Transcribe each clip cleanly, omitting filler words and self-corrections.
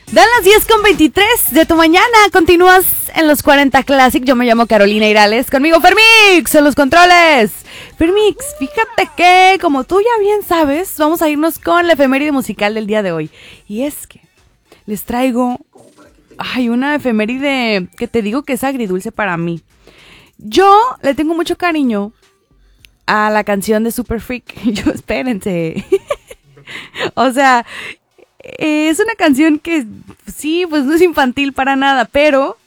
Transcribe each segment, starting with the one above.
Dan las 10:23 de tu mañana. Continúas en los 40 Classic. Yo me llamo Carolina Irales. Conmigo Fermix en los controles. Fermix, fíjate que, como tú ya bien sabes, vamos a irnos con la efeméride musical del día de hoy. Y es que les traigo una efeméride que te digo que es agridulce para mí. Yo le tengo mucho cariño a la canción de Super Freak. Yo, espérense. O sea, es una canción que sí, pues no es infantil para nada, pero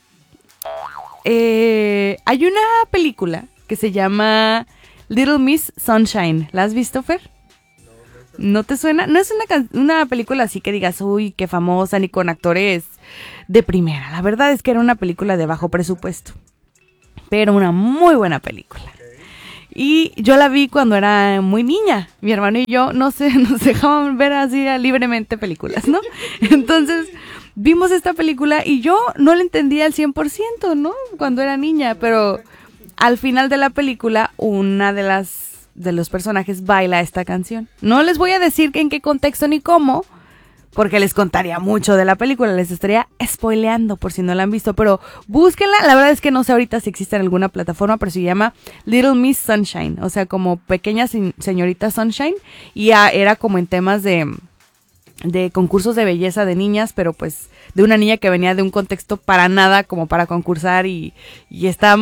hay una película que se llama Little Miss Sunshine. ¿La has visto, Fer? ¿No te suena? No es una película así que digas, uy, qué famosa, ni con actores de primera. La verdad es que era una película de bajo presupuesto, pero una muy buena película. Y yo la vi cuando era muy niña. Mi hermano y yo nos dejaban ver así libremente películas, ¿no? Entonces vimos esta película y yo no la entendía al 100%, ¿no? Cuando era niña, pero al final de la película una de los personajes baila esta canción. No les voy a decir en qué contexto ni cómo, porque les contaría mucho de la película, les estaría spoileando por si no la han visto, pero búsquenla. La verdad es que no sé ahorita si existe en alguna plataforma, pero se llama Little Miss Sunshine, o sea, como pequeña señorita Sunshine, y era como en temas de concursos de belleza de niñas, pero pues de una niña que venía de un contexto para nada como para concursar y está,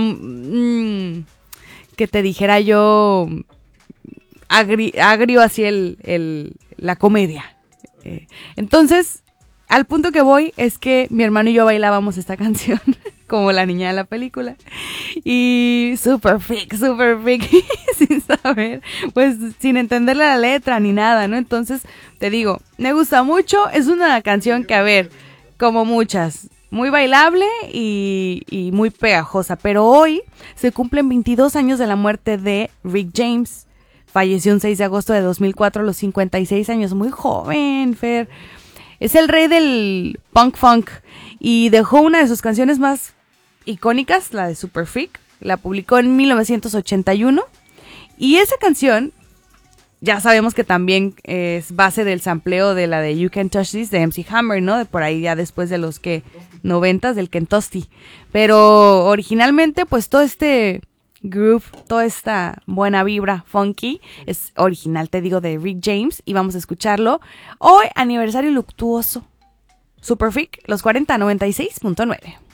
que te dijera yo, agrio así la comedia. Entonces, al punto que voy es que mi hermano y yo bailábamos esta canción como la niña de la película y super freak sin saber, pues sin entenderle la letra ni nada, ¿no? Entonces, te digo, me gusta mucho, es una canción que, a ver, como muchas, muy bailable y muy pegajosa, pero hoy se cumplen 22 años de la muerte de Rick James. Falleció un 6 de agosto de 2004 a los 56 años. Muy joven, Fer. Es el rey del punk funk y dejó una de sus canciones más icónicas, la de Super Freak. La publicó en 1981. Y esa canción, ya sabemos que también es base del sampleo de la de You Can't Touch This de MC Hammer, ¿no? De por ahí ya después de los 90s del Kentucky. Pero originalmente, pues todo este groove, toda esta buena vibra funky es original, te digo, de Rick James, y vamos a escucharlo hoy, aniversario luctuoso. Super Freak, los 40, 96.9.